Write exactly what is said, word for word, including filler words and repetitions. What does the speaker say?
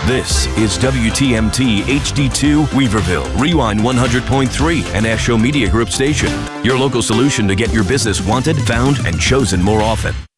This is W T M T H D two Weaverville, Rewind one hundred point three, an Astro Media Group station. Your local solution to get your business wanted, found, and chosen more often.